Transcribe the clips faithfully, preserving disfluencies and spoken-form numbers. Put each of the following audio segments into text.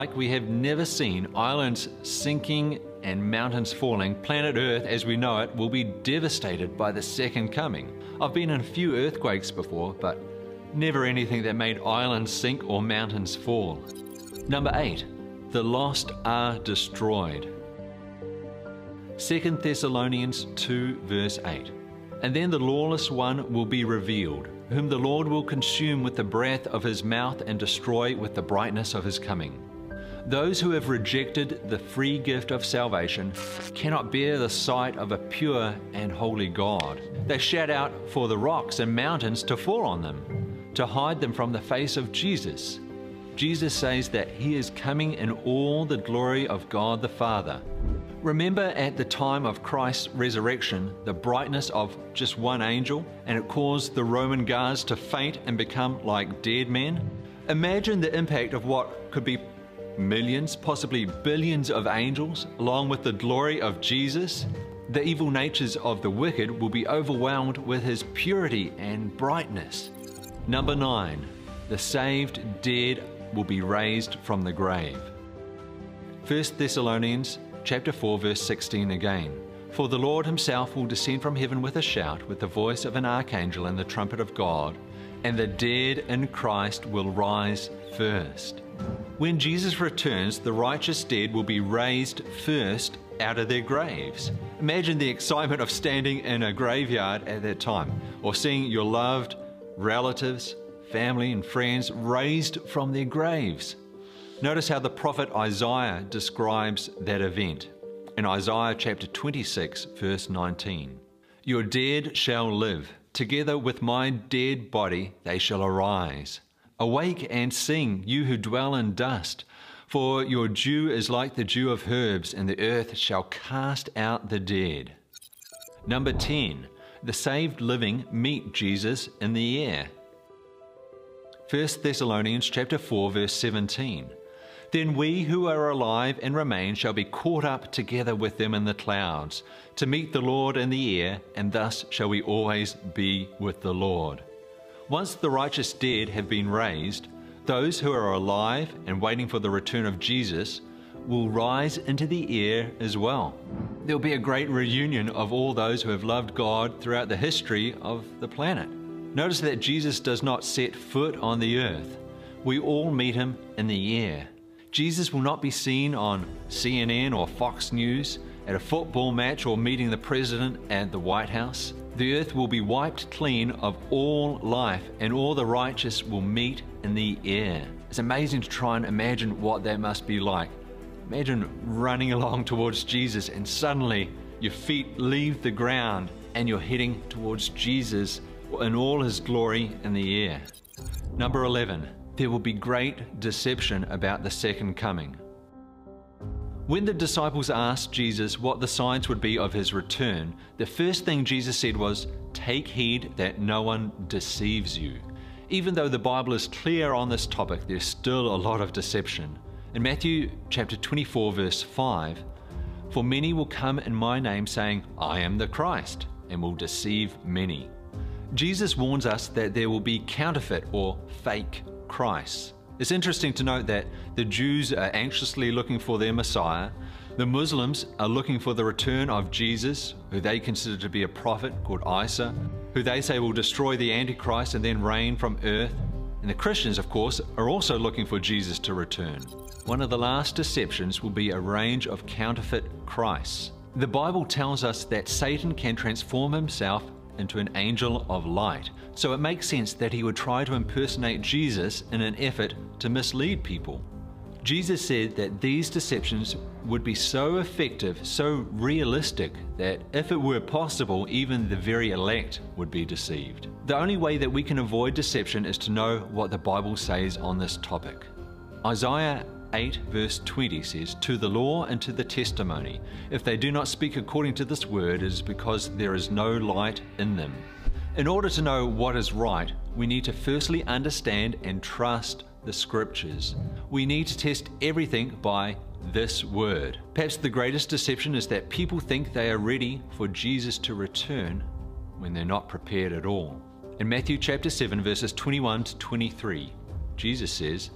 Like we have never seen, islands sinking and mountains falling, planet Earth as we know it will be devastated by the second coming. I've been in a few earthquakes before, but never anything that made islands sink or mountains fall. Number eight, the lost are destroyed. Second Thessalonians two verse eight. And then the lawless one will be revealed, whom the Lord will consume with the breath of his mouth and destroy with the brightness of his coming. Those who have rejected the free gift of salvation cannot bear the sight of a pure and holy God. They shout out for the rocks and mountains to fall on them, to hide them from the face of Jesus. Jesus says that he is coming in all the glory of God the Father. Remember at the time of Christ's resurrection, the brightness of just one angel, and it caused the Roman guards to faint and become like dead men? Imagine the impact of what could be millions, possibly billions of angels, along with the glory of Jesus. The evil natures of the wicked will be overwhelmed with his purity and brightness. Number nine, the saved dead will be raised from the grave. First Thessalonians chapter four verse sixteen again. For the Lord himself will descend from heaven with a shout, with the voice of an archangel and the trumpet of God, and the dead in Christ will rise first. When Jesus returns, the righteous dead will be raised first out of their graves. Imagine the excitement of standing in a graveyard at that time, or seeing your loved relatives, family and friends raised from their graves. Notice how the prophet Isaiah describes that event in Isaiah chapter twenty-six verse nineteen. Your dead shall live, together with my dead body they shall arise. Awake and sing, you who dwell in dust, for your dew is like the dew of herbs, and the earth shall cast out the dead. Number ten, the saved living meet Jesus in the air. First Thessalonians chapter four verse seventeen. Then we who are alive and remain shall be caught up together with them in the clouds, to meet the Lord in the air, and thus shall we always be with the Lord. Once the righteous dead have been raised, those who are alive and waiting for the return of Jesus will rise into the air as well. There will be a great reunion of all those who have loved God throughout the history of the planet. Notice that Jesus does not set foot on the earth. We all meet him in the air. Jesus will not be seen on C N N or Fox News, at a football match, or meeting the president at the White House. The earth will be wiped clean of all life, and all the righteous will meet in the air. It's amazing to try and imagine what that must be like. Imagine running along towards Jesus and suddenly your feet leave the ground and you're heading towards Jesus in all his glory in the air. Number eleven, there will be great deception about the second coming. When the disciples asked Jesus what the signs would be of his return, the first thing Jesus said was, "Take heed that no one deceives you." Even though the Bible is clear on this topic, there's still a lot of deception. In Matthew chapter twenty-four verse five, "For many will come in my name saying, 'I am the Christ,' and will deceive many." Jesus warns us that there will be counterfeit or fake Christs. It's interesting to note that the Jews are anxiously looking for their Messiah. The Muslims are looking for the return of Jesus, who they consider to be a prophet called Isa, who they say will destroy the Antichrist and then reign from earth. And the Christians, of course, are also looking for Jesus to return. One of the last deceptions will be a range of counterfeit Christs. The Bible tells us that Satan can transform himself into an angel of light. So it makes sense that he would try to impersonate Jesus in an effort to mislead people. Jesus said that these deceptions would be so effective, so realistic, that if it were possible, even the very elect would be deceived. The only way that we can avoid deception is to know what the Bible says on this topic. Isaiah eight verse twenty says, "To the law and to the testimony, if they do not speak according to this word, it is because there is no light in them." In order to know what is right, we need to firstly understand and trust the scriptures. We need to test everything by this word. Perhaps the greatest deception is that people think they are ready for Jesus to return when they're not prepared at all. In Matthew chapter seven verses twenty-one to twenty-three, Jesus says,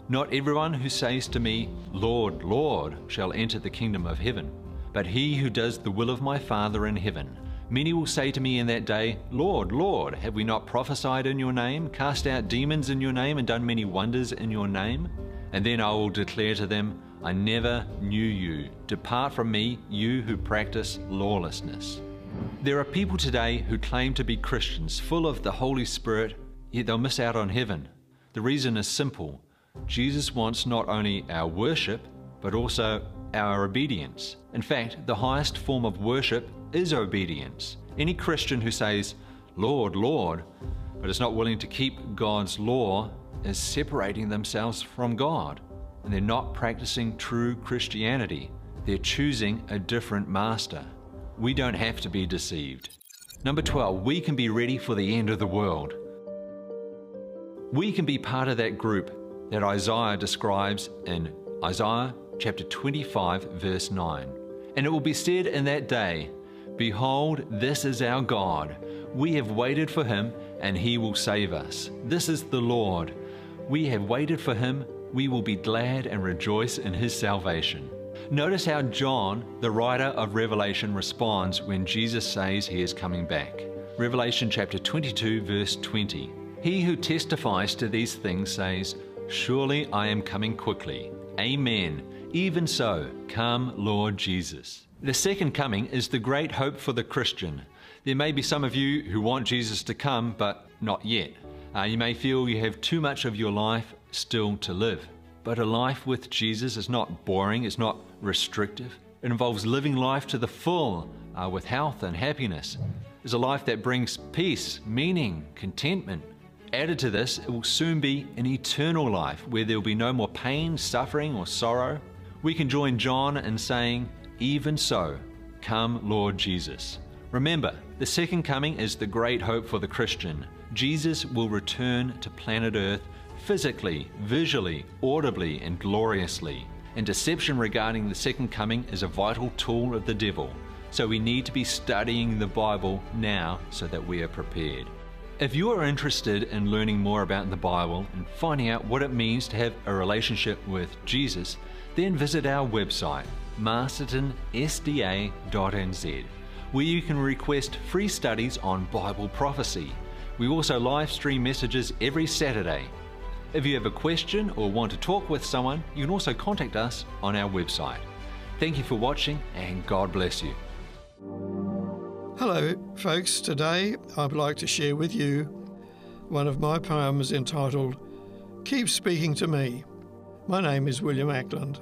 Not everyone who says to me, 'Lord, Lord,' shall enter the kingdom of heaven, but he who does the will of my Father in heaven. Many will say to me in that day, 'Lord, Lord, have we not prophesied in your name, cast out demons in your name, and done many wonders in your name?' And then I will declare to them, 'I never knew you. Depart from me, you who practice lawlessness.'" There are people today who claim to be Christians, full of the Holy Spirit, yet they'll miss out on heaven. The reason is simple. Jesus wants not only our worship, but also our obedience. In fact, the highest form of worship is obedience. Any Christian who says, "Lord, Lord," but is not willing to keep God's law is separating themselves from God, and they're not practicing true Christianity. They're choosing a different master. We don't have to be deceived. Number twelve, we can be ready for the end of the world. We can be part of that group that Isaiah describes in Isaiah chapter twenty-five, verse nine. "And it will be said in that day, Behold, this is our God. We have waited for him, and he will save us. This is the Lord. We have waited for him. We will be glad and rejoice in his salvation." Notice how John, the writer of Revelation, responds when Jesus says he is coming back. Revelation chapter twenty-two, verse twenty. "He who testifies to these things says, Surely I am coming quickly. Amen. Even so, come, Lord Jesus." The second coming is the great hope for the Christian. There may be some of you who want Jesus to come, but not yet. Uh, you may feel you have too much of your life still to live. But a life with Jesus is not boring, it's not restrictive. It involves living life to the full uh, with health and happiness. It's a life that brings peace, meaning, contentment. Added to this, it will soon be an eternal life where there will be no more pain, suffering, or sorrow. We can join John in saying, "Even so, come, Lord Jesus." Remember, the second coming is the great hope for the Christian. Jesus will return to planet Earth physically, visually, audibly, and gloriously. And deception regarding the second coming is a vital tool of the devil. So we need to be studying the Bible now so that we are prepared. If you are interested in learning more about the Bible and finding out what it means to have a relationship with Jesus, then visit our website, masterton s d a dot n z, where you can request free studies on Bible prophecy. We also live stream messages every Saturday. If you have a question or want to talk with someone, you can also contact us on our website. Thank you for watching, and God bless you. Hello folks, today I'd like to share with you one of my poems entitled Keep Speaking to Me. My name is William Ackland.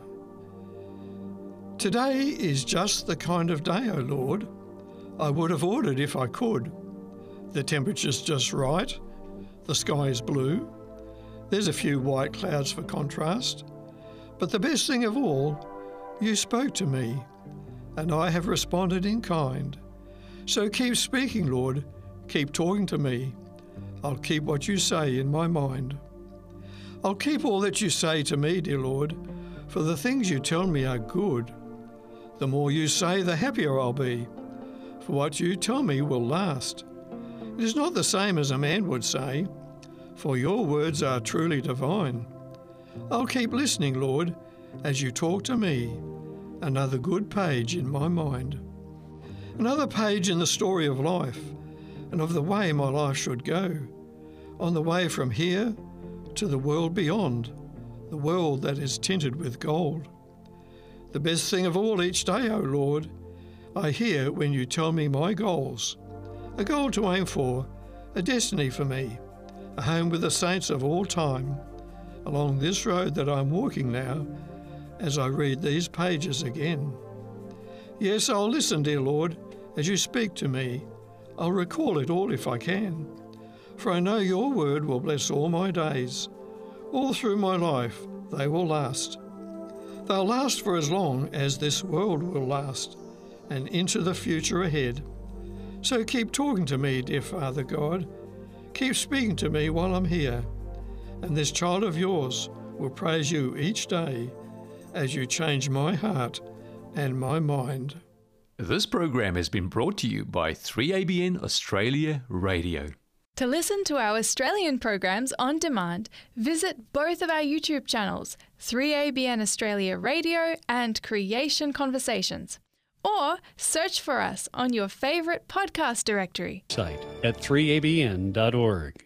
Today is just the kind of day, O Lord, I would have ordered if I could. The temperature's just right, the sky is blue, there's a few white clouds for contrast, but the best thing of all, you spoke to me, and I have responded in kind. So keep speaking, Lord, keep talking to me. I'll keep what you say in my mind. I'll keep all that you say to me, dear Lord, for the things you tell me are good. The more you say, the happier I'll be, for what you tell me will last. It is not the same as a man would say, for your words are truly divine. I'll keep listening, Lord, as you talk to me, another good page in my mind. Another page in the story of life and of the way my life should go, on the way from here to the world beyond, the world that is tinted with gold. The best thing of all each day, O Lord, I hear when you tell me my goals, a goal to aim for, a destiny for me, a home with the saints of all time, along this road that I'm walking now as I read these pages again. Yes, I'll listen, dear Lord, as you speak to me. I'll recall it all if I can, for I know your word will bless all my days. All through my life they will last. They'll last for as long as this world will last, and into the future ahead. So keep talking to me, dear Father God. Keep speaking to me while I'm here, and this child of yours will praise you each day as you change my heart and my mind. This program has been brought to you by three A B N Australia Radio. To listen to our Australian programs on demand, visit both of our YouTube channels, three A B N Australia Radio and Creation Conversations, or search for us on your favourite podcast directory. Site at three A B N dot org.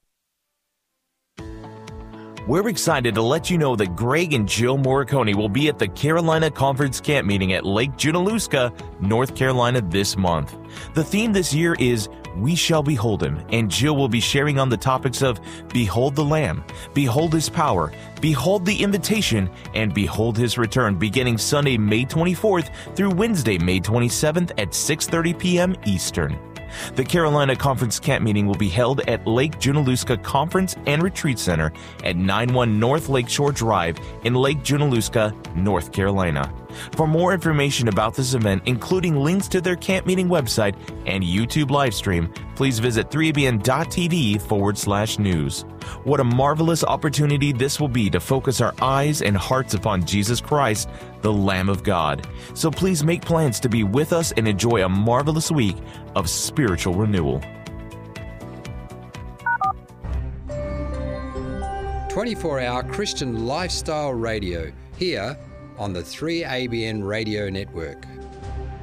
We're excited to let you know that Greg and Jill Morricone will be at the Carolina Conference Camp Meeting at Lake Junaluska, North Carolina this month. The theme this year is We Shall Behold Him, and Jill will be sharing on the topics of Behold the Lamb, Behold His Power, Behold the Invitation, and Behold His Return, beginning Sunday, May twenty-fourth through Wednesday, May twenty-seventh at six thirty p.m. Eastern. The Carolina Conference Camp Meeting will be held at Lake Junaluska Conference and Retreat Center at ninety-one North Lakeshore Drive in Lake Junaluska, North Carolina. For more information about this event, including links to their camp meeting website and YouTube live stream, please visit three A B N dot T V forward slash news. What a marvelous opportunity this will be to focus our eyes and hearts upon Jesus Christ, the Lamb of God. So please make plans to be with us and enjoy a marvelous week of spiritual renewal. twenty-four hour Christian lifestyle radio here on the three A B N Radio Network.